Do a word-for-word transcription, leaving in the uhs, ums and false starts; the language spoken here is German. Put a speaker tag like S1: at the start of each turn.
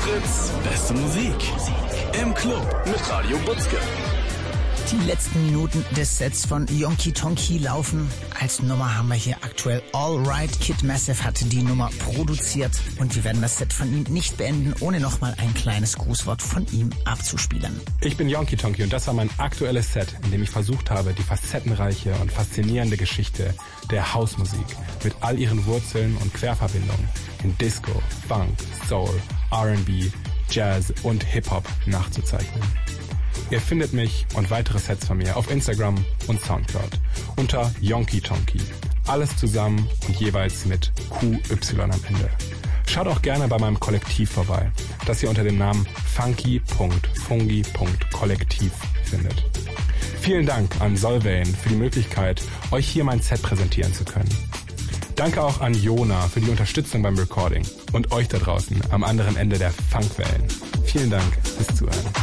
S1: Fritz, beste Musik. Im Club mit Radio Butzke.
S2: Die letzten Minuten des Sets von Yonky Tonky laufen. Als Nummer haben wir hier aktuell All Right. Kid Massive hatte die Nummer produziert und wir werden das Set von ihm nicht beenden, ohne nochmal ein kleines Grußwort von ihm abzuspielen.
S3: Ich bin Yonky Tonky und das war mein aktuelles Set, in dem ich versucht habe, die facettenreiche und faszinierende Geschichte der Hausmusik mit all ihren Wurzeln und Querverbindungen in Disco, Funk, Soul, R and B, Jazz und Hip-Hop nachzuzeichnen. Ihr findet mich und weitere Sets von mir auf Instagram und Soundcloud unter Yonky Tonky. Alles zusammen und jeweils mit Q Y am Ende. Schaut auch gerne bei meinem Kollektiv vorbei, das ihr unter dem Namen funky punkt fungi punkt kollektiv findet. Vielen Dank an Solveig für die Möglichkeit, euch hier mein Set präsentieren zu können. Danke auch an Jona für die Unterstützung beim Recording und euch da draußen am anderen Ende der Funkwellen. Vielen Dank fürs Zuhören.